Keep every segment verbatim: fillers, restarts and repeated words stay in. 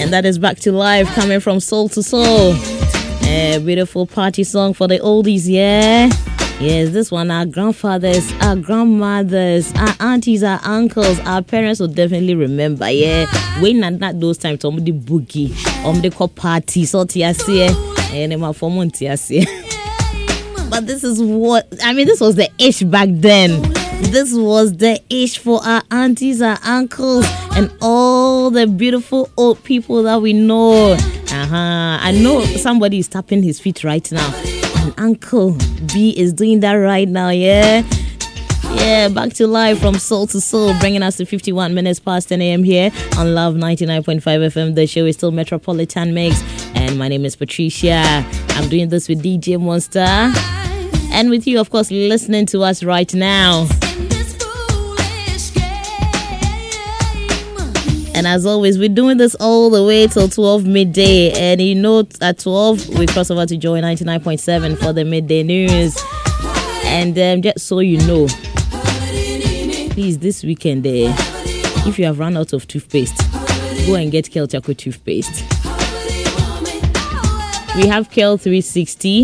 And that is Back to Life, coming from Soul to Soul. A beautiful party song for the oldies, yeah? Yes, this one, our grandfathers, our grandmothers, our aunties, our uncles, our parents will definitely remember, yeah? When at that those times, somebody boogie, um, they call party, so tiasie, and my form tiasie. But this is what, I mean, this was the ish back then. This was the ish for our aunties, our uncles, and all the beautiful old people that we know. Uh-huh. I know somebody is tapping his feet right now. And Uncle B is doing that right now, yeah? Yeah, Back to Life from Soul to Soul, bringing us to fifty-one minutes past ten a.m. here on Love ninety-nine point five F M. The show is still Metropolitan Mix. And my name is Patricia. I'm doing this with D J Monster. And with you, of course, listening to us right now. And as always, we're doing this all the way till twelve midday. And you know, at twelve, we cross over to Joy ninety-nine point seven for the midday news. And um, just so you know, please, this weekend, uh, if you have run out of toothpaste, go and get Kel Chaco toothpaste. We have Kel three sixty.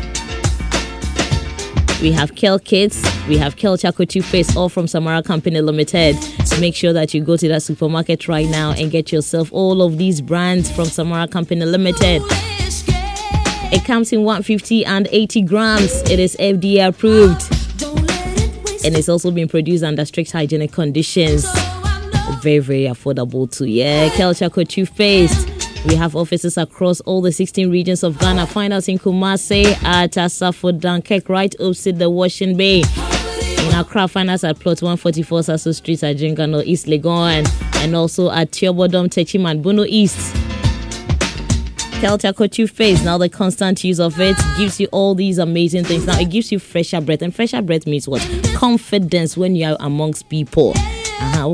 We have Kel Kits. We have Kel Chaco toothpaste, all from Samara Company Limited. Make sure that you go to that supermarket right now and get yourself all of these brands from Samara Company Limited. It comes in one hundred fifty and eighty grams. It is F D A approved. And it's also been produced under strict hygienic conditions. Very, very affordable too. Yeah, Kel Chaco toothpaste. We have offices across all the sixteen regions of Ghana. Find us in Kumasi, at Asafo Dunkirk, right opposite the Washing Bay. In Accra, find us at plot one forty-four Sasso Street at Jingano, East Legon, and also at Tiobodom, Techiman, Bono East. Kel Chaco toothpaste, now the constant use of it gives you all these amazing things. Now it gives you fresher breath, and fresher breath means what? Confidence when you are amongst people. Uh-huh.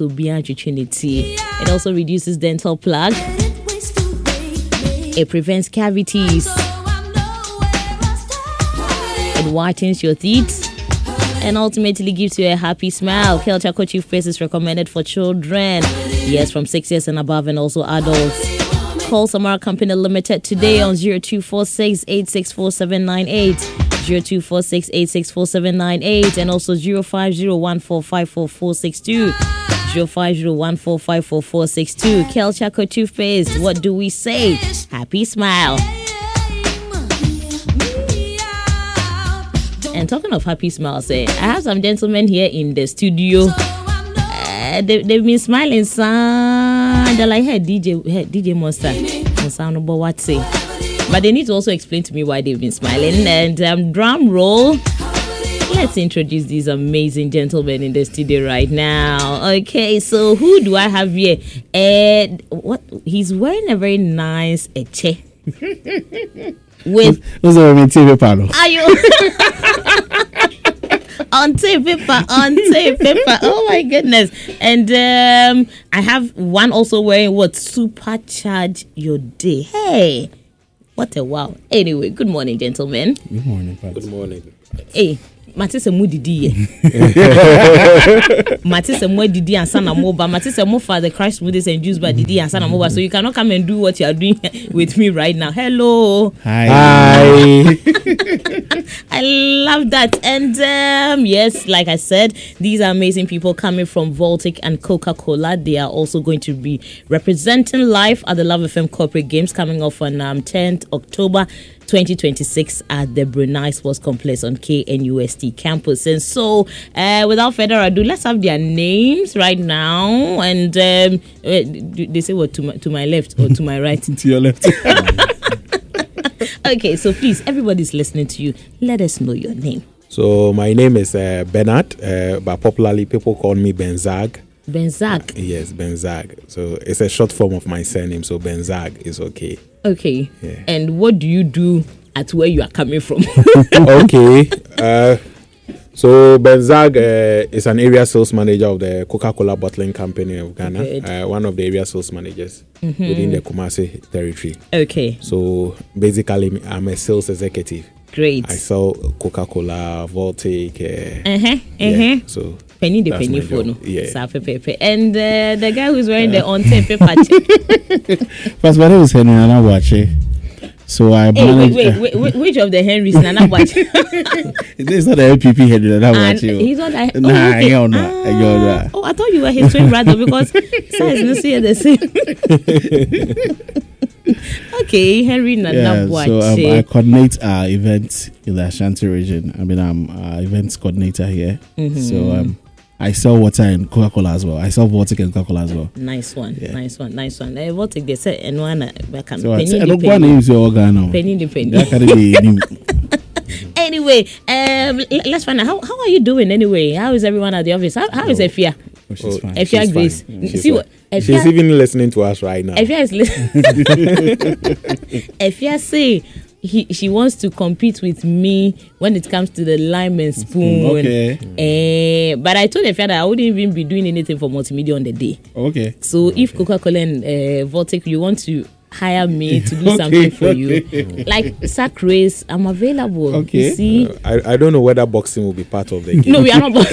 It also reduces dental plaque. It prevents cavities. It whitens your teeth. And ultimately gives you a happy smile. Kel Chaco toothpaste is recommended for children. Yes, from six years and above, and also adults. Call Samara Company Limited today on zero two four six, eight six four seven nine eight. zero two four six, eight six four seven nine eight. And also zero five zero one four five four four six two. zero five zero one four five four four six two. Kel Chaco toothpaste. What do we say? Happy smile. And talking of happy smiles, eh, I have some gentlemen here in the studio. Uh, they, they've been smiling, son. They're like, hey, D J, hey, D J Monster, what say? But they need to also explain to me why they've been smiling. And um, drum roll. Let's introduce these amazing gentlemen in the studio right now. Okay, so who do I have here? Uh, what? He's wearing a very nice eche. With on T V panel. Are you on tape paper? On tape paper. Oh my goodness! And um, I have one also wearing what? Supercharge your day. Hey, what a wow! Anyway, good morning, gentlemen. Good morning, Pat. Good morning. Hey. Matisse Mudidi. Matisse Mudidi and Sana Moba. Matisse Mofa, the Christ smoothies and juice by Didi and Sana Moba. So you cannot come and do what you are doing with me right now. Hello. Hi. Hi. I love that. And um, yes, like I said, these are amazing people coming from Voltic and Coca-Cola. They are also going to be representing live at the Love F M Corporate Games coming off on um, tenth October twenty twenty-six at the Brunei Sports Complex on K N U S T campus. And so, uh, without further ado, let's have their names right now. And um, they say what, to my, to my left or to my right? To your left. Okay, so please, everybody's listening to you. Let us know your name. So my name is uh, Bernard, uh, but popularly people call me Benzag. Benzag. Yes, Benzag. So it's a short form of my surname, so Benzag is okay. Okay. Yeah. And what do you do at where you are coming from? Okay. Uh, so Benzag uh, is an area sales manager of the Coca-Cola bottling company of Ghana. Uh, one of the area sales managers mm-hmm. within the Kumasi territory. Okay. So basically, I'm a sales executive. Great. I sell Coca-Cola, Voltic. Uh, uh-huh. yeah, uh-huh. so Penny the That's penny my for no. job, yeah. Sa pepe. And uh, the guy who's wearing the on tape paper. First, my name is Henry Nanabuache. So I Hey, manage. wait, wait, wait, which of the Henrys Nana watch? This is not the L P P Henry Nanabuache. He's not that. Nah, oh, okay. you're not. Ah, You're not. oh, I thought you were his twin brother because size no see the same. Okay, Henry Nana Yeah, watch. so um, I coordinate our events in the Ashanti region. I mean, I'm uh, events coordinator here. Mm-hmm. So um, I sell water and Coca-Cola as well. I sell Vortic and Coca-Cola as well. Nice one, Yeah. nice one, nice one. Uh, what they say? And one back and So I penny say, I the don't want to penny, use your organ. penny the penny. That can be new. Anyway, um, l- let's find out how, how are you doing anyway? How is everyone at the office? How, how is Efia? Oh, she's fine. Efia she's Grace. fine. She's See fine. what She's Efia, even listening to us right now. Efia is listening. Efia say he she wants to compete with me when it comes to the lime and spoon. Okay. Eh, but I told Efia that I wouldn't even be doing anything for multimedia on the day. Okay. So if Coca-Cola and uh, Vortic, you want to hire me to do Okay, something for you, okay. like sack race, I'm available. Okay. You see. Uh, I, I don't know whether boxing will be part of the game. No, we are not. Would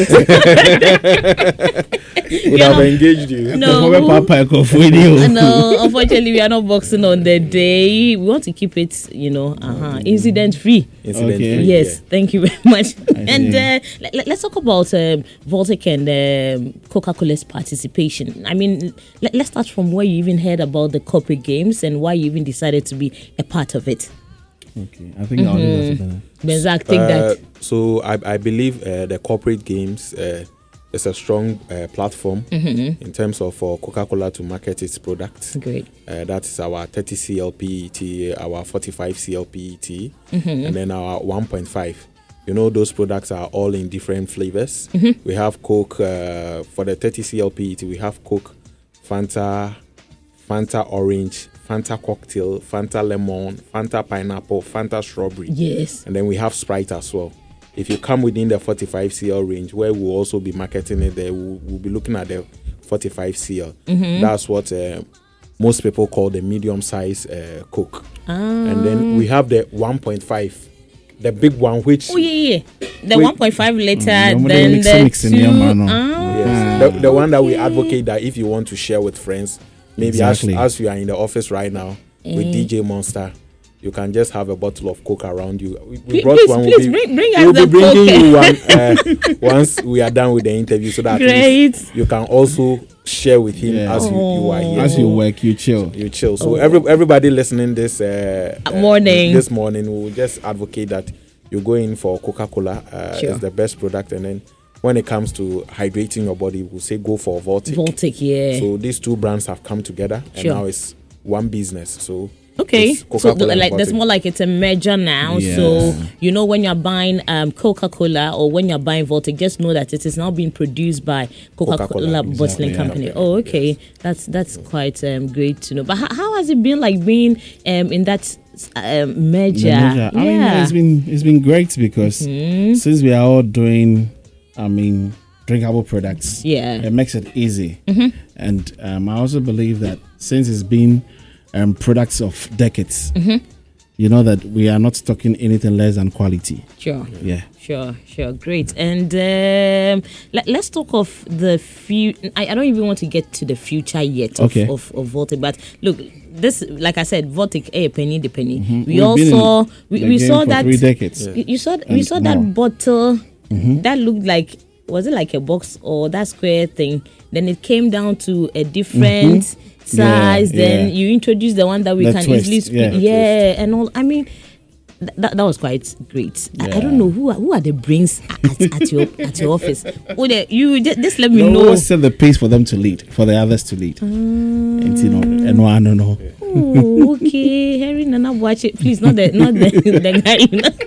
are have not- engaged you. No. Papa Kofuini. No, unfortunately, we are not boxing on the day. We want to keep it, you know, uh-huh, incident free. Incident Okay. free, Yes, yeah. thank you very much. I And see. uh, let, let's talk about um, Vortic and um, Coca-Cola's participation. I mean, let, let's start from where you even heard about the corporate games and why you even decided to be a part of it. Okay. I think I'll leave that to Benzak, take Uh, that. So I, I believe uh, the corporate games uh, is a strong uh, platform in terms of for Coca-Cola to market its products. Great. Uh, that is our thirty C L P E T, our forty-five C L P E T, and then our one point five. You know, those products are all in different flavors. We have Coke, uh, for the thirty C L P E T, we have Coke, Fanta, Fanta Orange, Fanta Cocktail, Fanta Lemon, Fanta Pineapple, Fanta Strawberry. Yes. And then we have Sprite as well. If you come within the forty-five C L range, where we'll also be marketing it there, we'll, we'll be looking at the forty-five C L. That's what uh, most people call the medium size uh, Coke. Ah. And then we have the one point five, the big one, which Oh, yeah, yeah. The Wait. one point five liter, Mm, then mix- the mix in two. here, man, no. Ah. yes, the, the one that we advocate that if you want to share with friends, maybe Exactly. as, as you are in the office right now with D J Monster, you can just have a bottle of Coke around you. We, we Please, brought please, one. please we'll be, bring- bring we'll us be the bringing Coke. you one uh, once we are done with the interview, so that at Great. least you can also share with him Yeah. as you, you are here. As you work, you chill. You chill. So every everybody listening this uh, uh, Morning. this morning, will just advocate that you go in for Coca-Cola. Uh, Sure. It's the best product, and then when it comes to hydrating your body, we'll say go for Vortic. Voltic, yeah. So these two brands have come together, and Sure. now it's one business. So Okay, it's so Coca-Cola and like there's Vortic. more like it's a merger now. Yeah. So you know when you're buying um, Coca-Cola or when you're buying Voltic, just know that it is now being produced by Coca-Cola, Coca-Cola, Bottling exactly, yeah. Company. Oh, okay, that's that's quite um, great to know. But how, how has it been like being um, in that um, merger? The measure. I mean, it's been it's been great because since we are all doing, I mean, drinkable products, Yeah. it makes it easy. And um, I also believe that since it's been um, products of decades, you know that we are not talking anything less than quality. Sure. Yeah. Sure, sure, great. And um, let, let's talk of the future. I, I don't even want to get to the future yet of, Okay. of, of Vortic, but look, this, like I said, Vortic, a penny the penny. We We've all been in saw, we, the we game saw for that. three decades. You, you saw, we And saw that more. bottle that looked like, was it like a box or that square thing? Then it came down to a different size. Yeah, then yeah. you introduced the one that we The can twist, easily squeeze. yeah. Yeah, and all. I mean. Th- That, that was quite great. I, I Yeah. don't know who are, who are the brains at, at your at your office. Oh, the, you just, just let me No, know. we set the pace for them to lead, for the others to lead. And you know, and one, no, no. Oh, okay, Henry Nana, watch it, please. Not the not the, the guy. You know?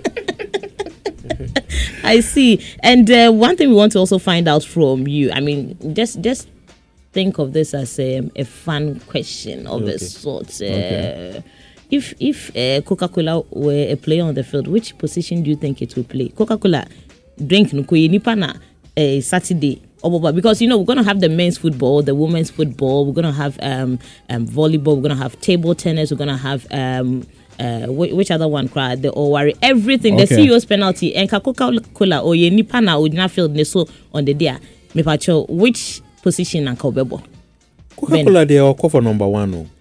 I see. And uh, one thing we want to also find out from you. I mean, just just think of this as a, a fun question of a Okay. sort. Uh, Okay. If if uh, Coca-Cola were a player on the field, which position do you think it will play? Coca-Cola drink no koye nipa na uh, Saturday. Oh, but because you know we're gonna have the men's football, the women's football, we're gonna have um, um volleyball, we're gonna have table tennis, we're gonna have um uh which, which other one cried the Owari, everything, the Okay. C E O's penalty and Coca-Cola or ye nipa na ojina field ne so on the day. Me pacho, which position and Kobebo? Coca-Cola, they are call for number one. No.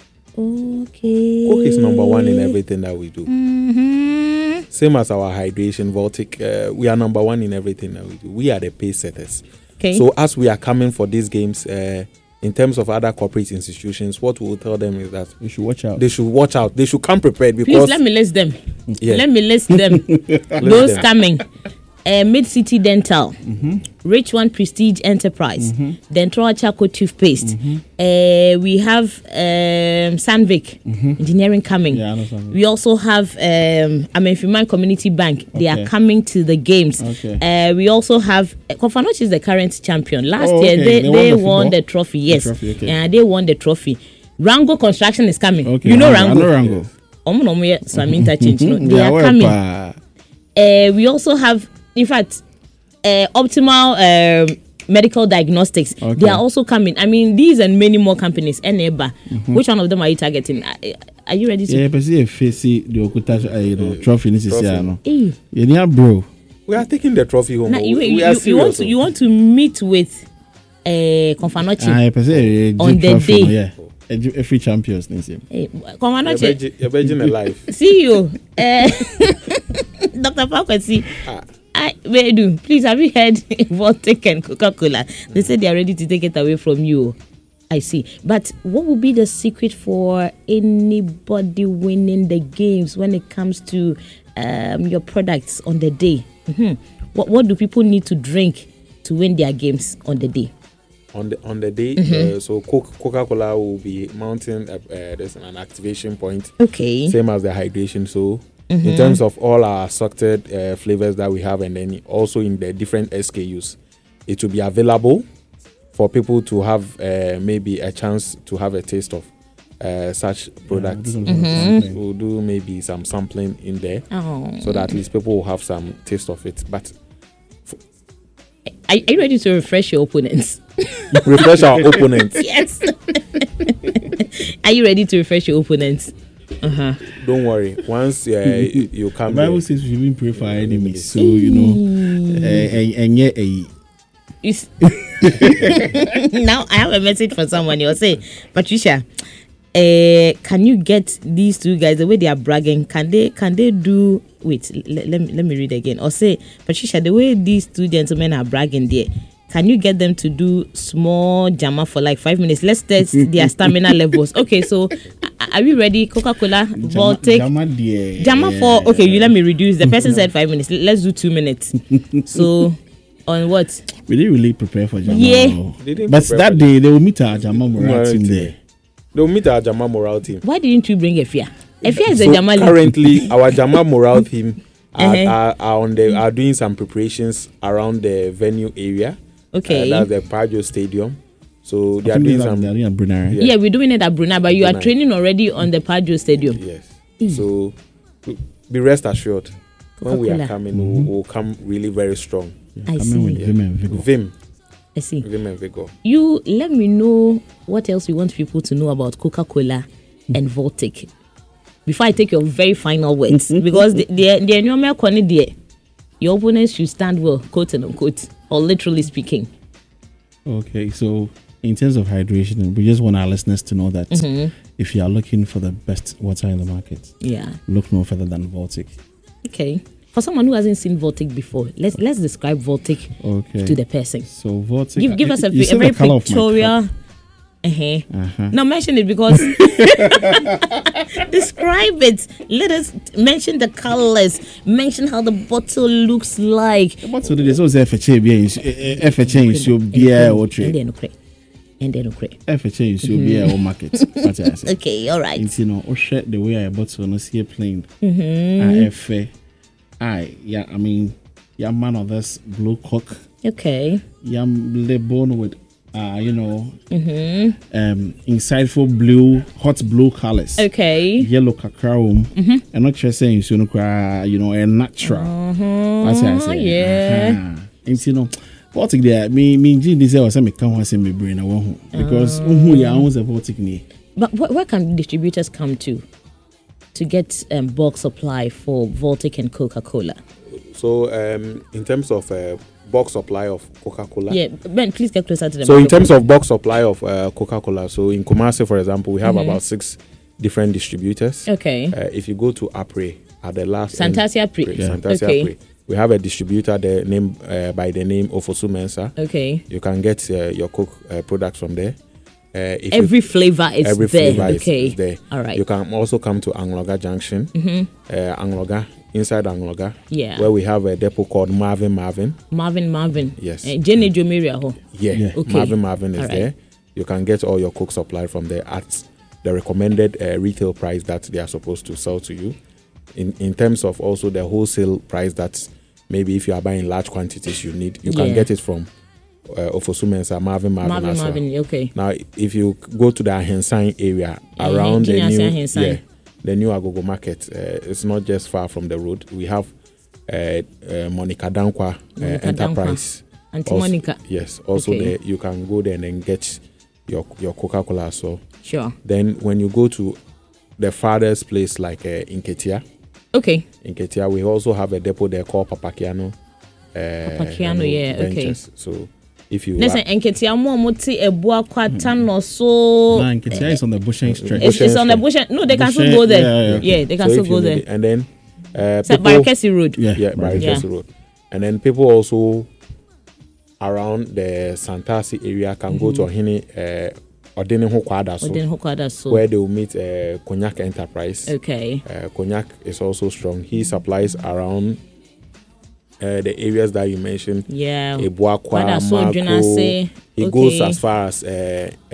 Okay. Coke is number one in everything that we do. Mm-hmm. Same as our hydration, Voltic. Uh, we are number one in everything that we do. We are the pace setters. Okay. So as we are coming for these games, uh, in terms of other corporate institutions, what we will tell them is that You should watch out. they should watch out. They should come prepared because Please let me list them. Yeah. Let me list them. Those them. coming. Uh, Mid-City Dental, Mm-hmm. Rich One Prestige Enterprise, Mm-hmm. Dental Charcoal Toothpaste. Mm-hmm. Uh, we have um, Sandvik Mm-hmm. Engineering coming. Yeah, I know something. We also have um, Amenfiman Community Bank. They Okay. are coming to the games. Okay. Uh, we also have uh, Kofanoch is the current champion. Last Oh, year okay. they, They they, won the won football? the trophy. Yes, trophy, okay. yeah, they won the trophy. Rango Construction is coming. Okay, You know I Rango. know Rango. Omo no mo ye Swami interchange. No, they Yeah, are well, coming. pa. Uh, we also have, in fact, uh, Optimal um, Medical Diagnostics. Okay. They are also coming. I mean, these and many more companies. Eneba. Which one of them are you targeting? Are, are you ready to? Yeah, but see, if you see the Okuta, uh, you know, trophy, this is Trophy. yeah, no. Eh, Yeah, bro. we are taking the trophy home. now, we, you, we you, are you, you want serious. to you want to meet with uh, Konfanochi. Ah, per se, On the trophy, day. yeah. A free champions, this year. Eh, Konfanochi. You're virgin alive. See you, uh, Doctor Pakwesi. Ah. I Bedu, please have you heard Voltic and Coca-Cola? They said they are ready to take it away from you. I see. But what would be the secret for anybody winning the games when it comes to um, your products on the day? Mm-hmm. What What do people need to drink to win their games on the day? on the on the day. Mm-hmm. Uh, so Coke, Coca-Cola will be mounting uh, uh, there's an activation point, Okay. same as the hydration. So Mm-hmm. in terms of all our assorted uh, flavors that we have, and then also in the different S K Us, it will be available for people to have uh, maybe a chance to have a taste of uh, such products. Yeah, Mm-hmm. We'll do maybe some sampling in there, Oh. so that at least people will have some taste of it. But Are, are you ready to refresh your opponents? refresh our opponents. Yes. Are you ready to refresh your opponents? Uh-huh. Don't worry. Once uh, you, you The come Bible there, says we shouldn't pray for our enemies. So, you know, and, and yeah, eh, You s- now I have a message for someone. You'll say, Patricia, uh, can you get these two guys the way they are bragging? Can they can they do? Wait, l- let me let me read again. Or say, Patricia, the way these two gentlemen are bragging there, can you get them to do small jama for like five minutes? Let's test their stamina levels. Okay, so a- are we ready? Coca-Cola, Baltic. Jama, dear. Jama for okay, you let me reduce. The person said five minutes. Let's do two minutes. So on what? We didn't really prepare for Jama. Yeah. no. They didn't But prepare that for day, they will meet our Jama Morale Morale team team. there. they'll meet our Jama Morale team. Why didn't you bring Efia? Efia is a So Jama league. currently, our Jama Morale team are, Uh-huh. are, are on the are doing some preparations around the venue area. Okay. Uh, that's the Pajo Stadium. So they I are think doing they're some. doing at Brunei, right? Yeah. Yeah, we're doing it at Brunei, but you are Brunei. training already on the Padjo Stadium. Yes. So be rest assured, when we Coca-Cola. are coming, we'll, we'll come really very strong. Yeah, I coming see. with Vim and Vigor. Vim, I see. Vim and Vigor. You let me know what else you want people to know about Coca-Cola and Voltic before I take your very final words, because the the the normal corner there, your opponents should stand well, quote and unquote, or literally speaking. Okay, so in terms of hydration, we just want our listeners to know that Mm-hmm. if you are looking for the best water in the market, Yeah. look no further than Voltic. Okay. For someone who hasn't seen Voltic before, let's let's describe Voltic Okay. to the person. So Voltic. Give give us a, you a see the very colour of my pictorial. cup? Uh-huh. Uh-huh. Now mention it because describe it. Let us mention the colors. Mention how the bottle looks like. What's the so F H A be F H A nsuo bia o And trade. then okay. And then okay. F H A nsuo bia o market. What I say. Okay, all right. It's, you know, o share the way I bottle no see plain. Mm-hmm. Ah, F I yeah, I mean, yeah, man of this blue cock. Okay. Yam lebon with uh, you know, Mm-hmm. um, insightful blue, hot blue colors. Okay. Yellow cacao, mm-hmm. and not just saying so you know, a natural. That's what I say. yeah. Uh-huh. And you know, Baltic there, me me G this was me can want me brain I want because who ya owns a Baltic ni. But wh- where can distributors come to to get um, bulk supply for Voltic and Coca-Cola? So um, in terms of uh, bulk supply of Coca-Cola. Yeah, Ben, please get closer to the So in microphone. terms of bulk supply of uh, Coca-Cola, so in Kumasi, for example, we have Mm-hmm. about six different distributors. Okay. Uh, if you go to Apre at the last Santasia end- Apre. Yeah. Santasia Okay. Apre, we have a distributor there named uh, by the name of Ofosu Mensa. Okay. You can get uh, your Coke uh, products from there. Uh, if Every you, flavor is every there. flavor is- Okay. is there. All right. You can also come to Angloga Junction. Mm-hmm. Uh, Angloga, inside Angloga, Yeah. where we have a depot called Marvin Marvin. Marvin Marvin. Yes. Uh, Jenny Jomeria ho. Yeah, Yeah. Okay. Marvin Marvin is All right. there. You can get all your Coke supply from there at the recommended uh, retail price that they are supposed to sell to you. In in terms of also the wholesale price that maybe if you are buying large quantities you need, you can Yeah. get it from uh, Ofosu Mensa, Marvin Marvin, Marvin as well. Marvin. Okay. Now, if you go to the Ahensan area Mhm, around the Guinea new, Ahensan. yeah, the new Agogo market, uh, it's not just far from the road. We have uh, uh, Monica Dankwa uh, Monica Enterprise. Auntie Also- Monica. Yes. Also, Okay. there you can go there and then get your your Coca-Cola. So Sure. then, when you go to the farthest place like uh, in Ketia, Okay. in Ketia, we also have a depot there called Papakiano. Uh, Papakiano, you know, yeah, okay. Ventures. So if you Listen, are- Enketia mo mo ti ebua kwata no so. Nah, Nketia is on the Bushen stretch. It's, it's on the bush. No, they can still go there. Yeah, Yeah, yeah. they can so still if go you there. need it- and then uh, It's at people- Barakesi Road. Yeah, yeah, right. Barakesi Yeah. Road. And then people also around the Santasi area can go to Ohini uh, Odini Hokwada, so, Odin Hokwada so. where they will meet uh, Cognac Enterprise. Okay. Uh, Cognac is also strong. He supplies around uh, the areas that you mentioned. Yeah. Ebuakwa, Kwada so, Marco. Junase. He Okay. goes as far as uh, uh,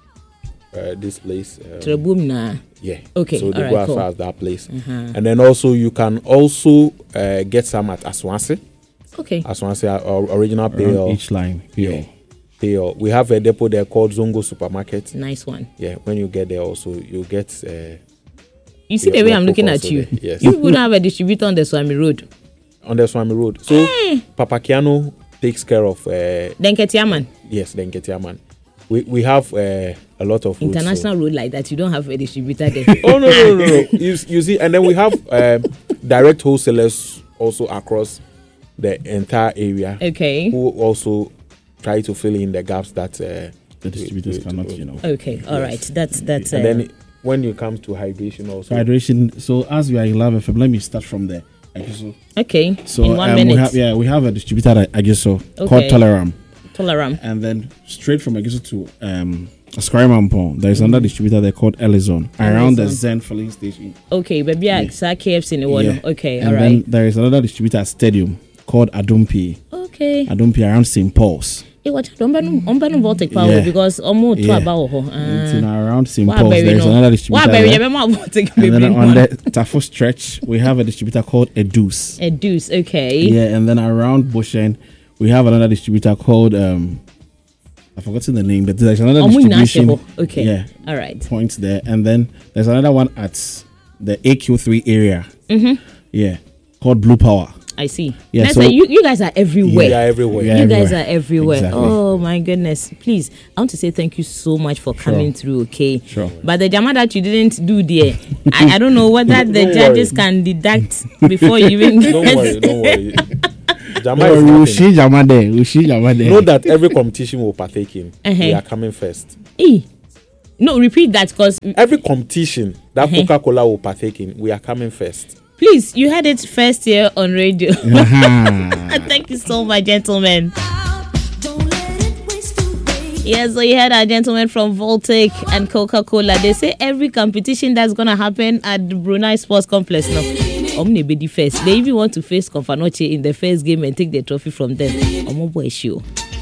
uh, this place. Um, Trebumna. yeah. Okay, So they alright, go as cool. far as that place. Uh-huh. And then also you can also uh, get some at Aswansi. Okay. Aswansi are or- original Around payo. each line. Yeah. Payo. We have a depot there called Zongo Supermarket. Nice one. Yeah. When you get there also you get uh, You see your- the way your I'm looking Coke at also you. there. Yes. You would have a distributor on the Swami Road. on the Swami Road. So Papakiano takes care of uh, Then Ketiaman. yes, the Nketiaman. We we have uh, a lot of routes, so- International road like that, you don't have a distributor there. Oh no no no no! You, you see, and then we have um, direct wholesalers also across the entire area Okay. who also try to fill in the gaps that uh, The distributors we- we- cannot, you know. Okay. All right. That's that's. And uh, then when you come to hydration, also Hydration. So as we are in Love F M, let me start from there. Agiso. okay. So in one um, minute. we have yeah we have a distributor at Agiso Okay. called Toleram, Toleram. and then straight from Agiso to um Ascarimampon, there is another distributor there called Elizon around the Elizon. Zen filling station. Okay, baby, I saw K F C in the one. Yeah. Okay. And All then right. there is another distributor at Stadium called Adumpi. Okay. Adumpi around Saint Paul's. Hey, what? Don't be don't be Voltic power Yeah. because almost two Yeah. about ho. It's in Ah. around Saint Why Paul's. bury There is no? another Why distributor bury? there. You more Voltic And then baby. on the Tafo stretch, we have a distributor called Edus. A deuce. Okay. Yeah, and then around Bushen, we have another distributor called um, I've forgotten the name, but there's another Omu distribution Inashe ho. Okay. Yeah. All right. points there, and then there's another one at the A Q three area. Mm-hmm. Yeah, called Blue Power. I see. Yeah, Let's so- say you, you guys are everywhere. we are everywhere. Yeah. You guys everywhere. are everywhere. Exactly. Oh my goodness. Please, I want to say thank you so much for coming through, okay? Sure. But the jama that you didn't do there, I, I don't know whether the Don't judges worry. can deduct before you even get Don't worry, don't worry. Jama No, is we will happening. see Jama there. We will see Jama there. Know that every competition will partake in. Uh-huh. We are coming first. Eh. No, repeat that because Every competition that Uh-huh. Coca-Cola will partake in, we are coming first. please, you heard it first here on radio. Uh-huh. Thank you so much, gentlemen. Don't let it waste away. Yes, so you heard our gentlemen from Voltic and Coca-Cola. They say every competition that's gonna happen at the Brunei Sports Complex now, Omni be the first. They even want to face Confanoche in the first game and take the trophy from them. Omo boy show.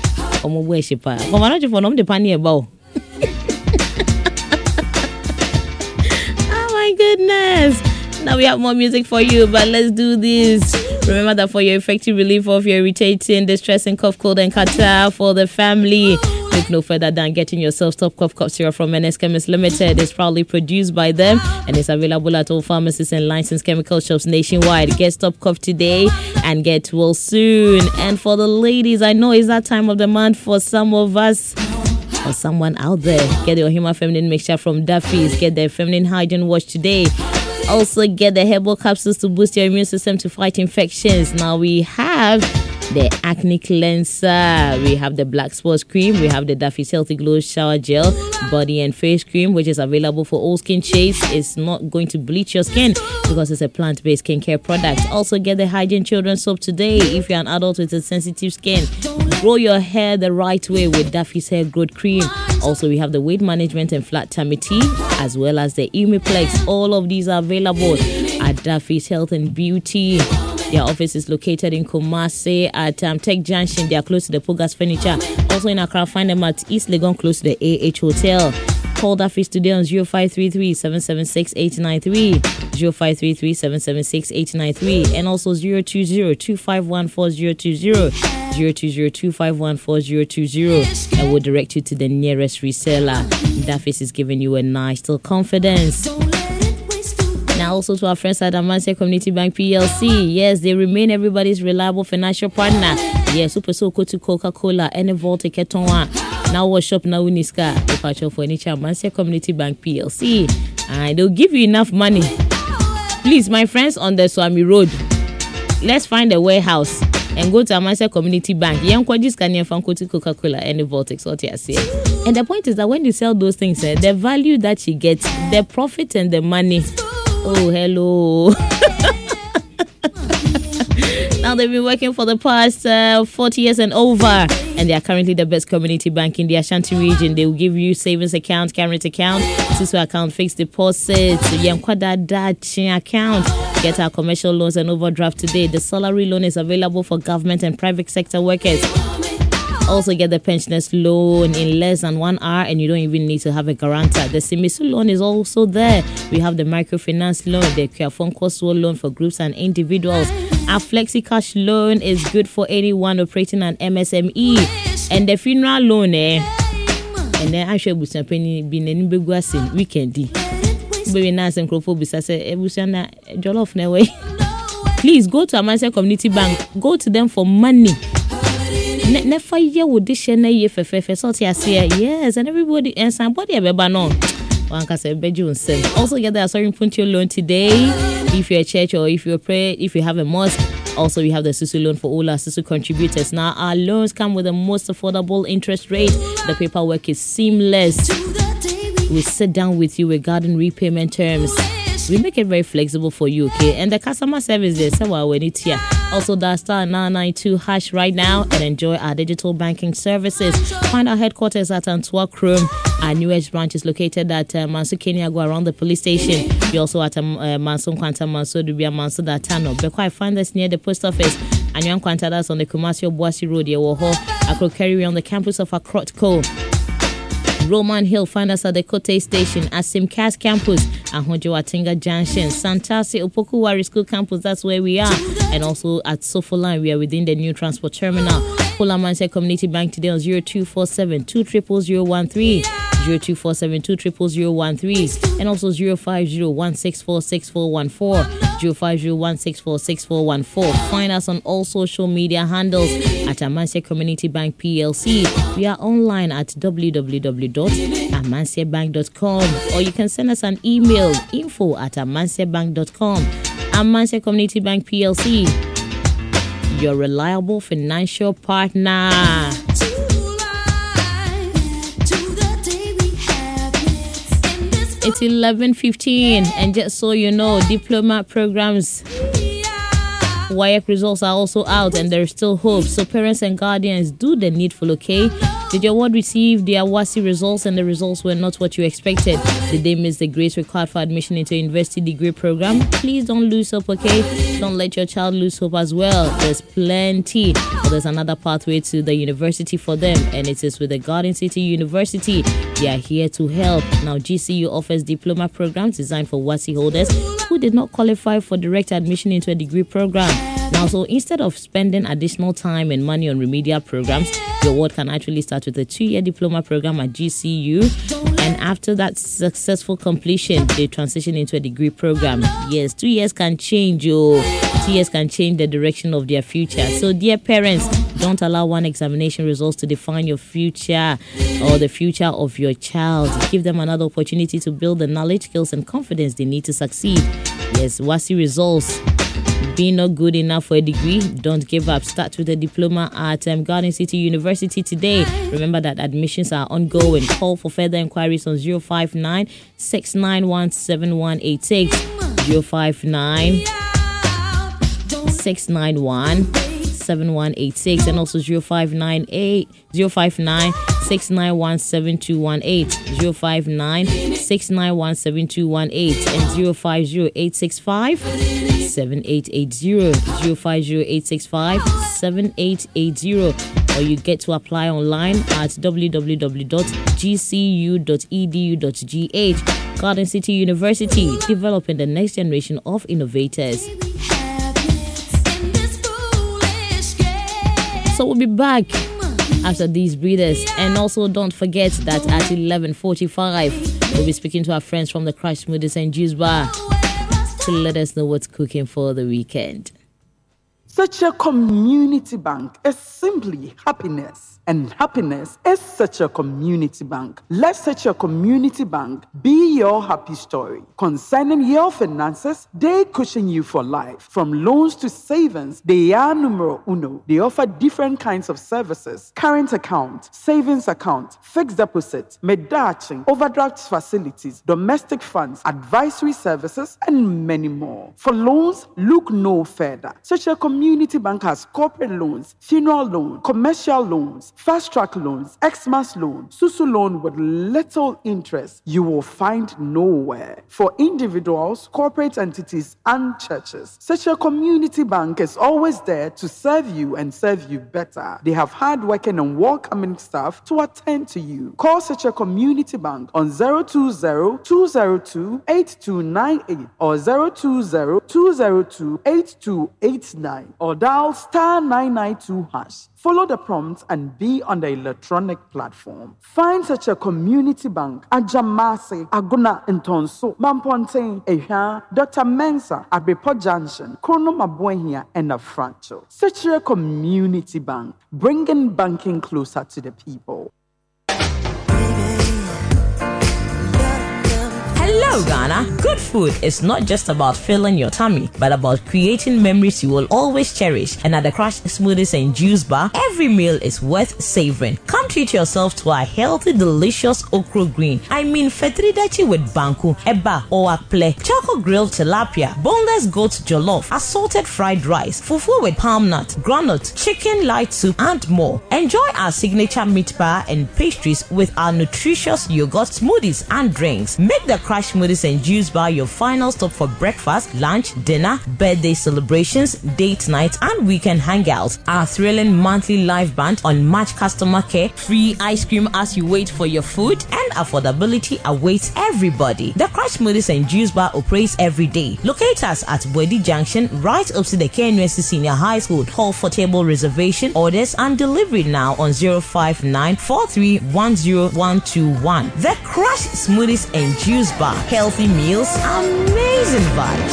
Omo boy shipa. Confanoche for nom the pani about. Oh my goodness. Now we have more music for you, but let's do this. Remember that for your effective relief of your irritating, distressing cough, cold, and catarrh for the family, look no further than getting yourself Stop Cough Cough Syrup from N S Chemist Limited. It's proudly produced by them and it's available at all pharmacies and licensed chemical shops nationwide. Get Stop Cough today and get well soon. And for the ladies, I know it's that time of the month for some of us. For someone out there, get your Hima Feminine Mixture from Duffy's. Get their Feminine Hygiene Wash today. Also, get the herbal capsules to boost your immune system to fight infections. Now we have the acne cleanser. We have the black sports cream. We have the Duffy's Healthy Glow shower gel, body and face cream, which is available for all skin shades. It's not going to bleach your skin because it's a plant-based skincare product. Also get the Hygiene Children's Soap today if you're an adult with a sensitive skin. Grow your hair the right way with Duffy's Hair Growth Cream. Also, we have the weight management and flat tummy tea, as well as the Imiplex. All of these are available at Duffy's Health and Beauty. Their office is located in Kumasi at um, Tech Junction. They are close to the Pogas Furniture. Also in Accra, find them at East Legon, close to the A H Hotel. Call Duffy's today on zero five three three, seven seven six, eight nine three, zero five three three, seven seven six, eight nine three, and also zero two zero, two five one, four zero two zero, zero two zero, two five one, four zero two zero, and we'll direct you to the nearest reseller. Duffy's is giving you a nice little confidence. Now also to our friends at Amancia Community Bank P L C. Yes, they remain everybody's reliable financial partner. Yes, Super Soko to Coca-Cola, any Volta Ketonwa. Now what shop now Uniska, departure for any Amancia Community Bank P L C. And they'll give you enough money. Please, my friends on the Swami Road, let's find a warehouse and go to Amancia Community Bank. Young Quadis can from Coca-Cola and the Vortex. What you say? And the point is that when you sell those things, eh, the value that you get, the profit and the money. Oh, hello. Now they've been working for the past uh, forty years and over, and they are currently the best community bank in the Ashanti region. They will give you savings account, current account, Sisu account, fixed deposits, Yankwada Dachi account. Get our commercial loans and overdraft today. The salary loan is available for government and private sector workers. Also get the pensioners loan in less than one hour, and you don't even need to have a guarantor. The Simisu loan is also there. We have the microfinance loan, the Kiafon Koswo loan for groups and individuals. Our Flexi Cash loan is good for anyone operating an M S M E. And the funeral loan, eh? And then I should be penny being any big in weekend. Baby nice and Crofobis, I say, Ebusana Jollof no way. Please go to Amancia Community Bank. Go to them for money. Never year would this year ye for fe so yes, and everybody and somebody ever no. One can say bedroom same. Also get the sorry punch your loan today if you're a church or if you're a prayer, if you have a mosque. Also we have the Sisu loan for all our Sisu contributors. Now our loans come with the most affordable interest rate. The paperwork is seamless. We sit down with you regarding repayment terms. We make it very flexible for you, okay? And the customer service is so when it's here. Also, dial star nine nine two hash right now and enjoy our digital banking services. Find our headquarters at Antwerp Chrome. Our newest branch is located at uh, Manso Keniago around the police station. We also at um, uh, Manso Kwanta, Manso Dubia, Manso Datano. Bekwa, find us near the post office. And Yan Kwanta, that's on the Kumasi Obuasi Road. Yewoho, Akro Kerry on the campus of Akrotco. Roman Hill, find us at the Kote Station, at Simcast Campus, Ahojo Atinga Junction, Santasi Opoku Wari School Campus, that's where we are. And also at Sofoline, we are within the new transport terminal. Call Amancia Community Bank today on zero two four seven, two zero zero zero one three, zero two four seven, two zero zero zero one three, and also zero five zero one six four six four one four, zero five zero one six four six four one four. Find us on all social media handles at Amancia Community Bank P L C. We are online at w w w dot amancia bank dot com, or you can send us an email, info at amancia bank dot com. Amancia Community Bank P L C, your reliable financial partner. It's eleven fifteen, and just so you know, diploma programs, W A E C results are also out, and there's still hope. So parents and guardians, do the needful, okay? Did your ward receive their W A S I results and the results were not what you expected? Did they miss the grades required for admission into a university degree program? Please don't lose hope, okay? Don't let your child lose hope as well. There's plenty, but there's another pathway to the university for them, and it is with the Garden City University. They are here to help. Now, G C U offers diploma programs designed for W A S I holders who did not qualify for direct admission into a degree program. Now, so instead of spending additional time and money on remedial programs, your ward can actually start with a two-year diploma program at G C U, and after that successful completion, they transition into a degree program. Yes, two years can change, oh, two years can change the direction of their future. So, dear parents, don't allow one examination results to define your future or the future of your child. Give them another opportunity to build the knowledge, skills, and confidence they need to succeed. Yes, W A S I results Being not good enough for a degree, don't give up. Start with a diploma at um, Garden City University today. Remember that admissions are ongoing. Call for further inquiries on zero five nine, six nine one, seven one eight six, zero five nine, six nine one, seven one eight six, and also zero five nine eight, zero five nine, six nine one, seven two one eight, zero five nine, six nine one, seven two one eight, and zero five zero, eight six five, seven eight eight zero, zero five zero, eight six five, seven eight eight zero, or you get to apply online at w w w dot g c u dot e d u dot g h. Garden City University, developing the next generation of innovators. So we'll be back after these breathers. And also don't forget that at eleven forty-five, we'll be speaking to our friends from the Crush Smoothies and Juice Bar to let us know what's cooking for the weekend. Such a community bank is simply happiness. And happiness is such a community bank. Let such a community bank be your happy story. Concerning your finances, they cushion you for life. From loans to savings, they are numero uno. They offer different kinds of services: current account, savings account, fixed deposit, medaching, overdraft facilities, domestic funds, advisory services, and many more. For loans, look no further. Such a community bank has corporate loans, funeral loan, commercial loans, fast-track loans, Xmas loan, Susu loan with little interest you will find nowhere. For individuals, corporate entities, and churches, such a community bank is always there to serve you and serve you better. They have hard-working and welcoming staff to attend to you. Call such a community bank on zero two zero, two zero two, eight two nine eight or zero two zero, two zero two, eight two eight nine or dial star nine nine two hash. Follow the prompts and be on the electronic platform. Find such a community bank at Jamasi, Aguna, Ntonso, Mamponte, Eha, Doctor Mensa, Abepo Junction, Krono Mabuenia, and Afrancho. Such a community bank, bringing banking closer to the people. Hello, Ghana. Good food is not just about filling your tummy, but about creating memories you will always cherish. And at the Crush Smoothies and Juice Bar, every meal is worth savoring. Come treat yourself to our healthy, delicious okra green. I mean, fetridachi with banku, eba, or akple, choco grilled tilapia, boneless goat jollof, assorted fried rice, fufu with palm nut, granite, chicken light soup, and more. Enjoy our signature meat bar and pastries with our nutritious yogurt smoothies and drinks. Make the Crush Smoothies and Juice Bar your final stop for breakfast, lunch, dinner, birthday celebrations, date nights, and weekend hangouts. Our thrilling monthly live band on match customer care, free ice cream as you wait for your food, and affordability awaits everybody. The Crush Smoothies and Juice Bar operates every day. Locate us at Bwedi Junction, right opposite the K N U S C Senior High School. Call for table reservation, orders, and delivery now on zero five nine, four three one zero one two one. The Crush Smoothies and Juice Bar. Healthy meals, amazing vibes.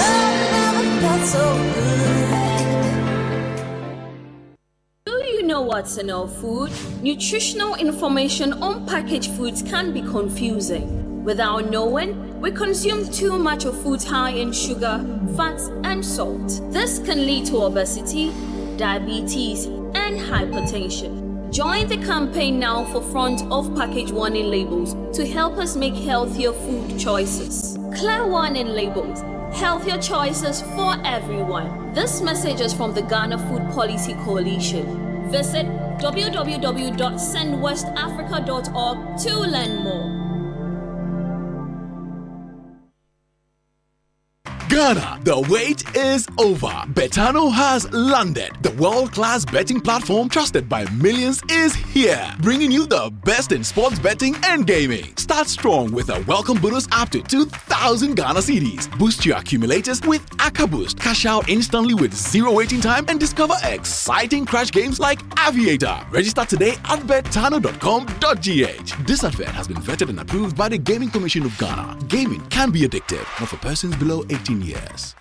Do you know what's in our food? Nutritional information on packaged foods can be confusing. Without knowing, we consume too much of foods high in sugar, fats, and salt. This can lead to obesity, diabetes, and hypertension. Join the campaign now for front of package warning labels to help us make healthier food choices. Clear warning labels, healthier choices for everyone. This message is from the Ghana Food Policy Coalition. Visit w w w dot send west africa dot org to learn more. Ghana, the wait is over. Betano has landed. The world-class betting platform trusted by millions is here, bringing you the best in sports betting and gaming. Start strong with a welcome bonus up to two thousand Ghana cedis. Boost your accumulators with Aka Boost. Cash out instantly with zero waiting time and discover exciting crash games like Aviator. Register today at betano dot com dot g h. This advert has been vetted and approved by the Gaming Commission of Ghana. Gaming can be addictive, not for persons below eighteen years.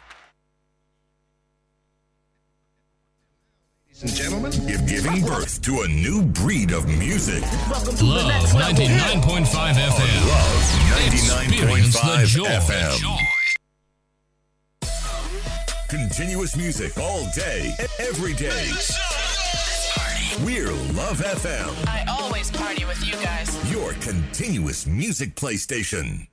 Ladies and gentlemen, give giving birth to a new breed of music. Love ninety-nine point five F M. Love ninety-nine point five F M. Continuous music all day, every day. We're Love F M. I always party with you guys. Your continuous music play station.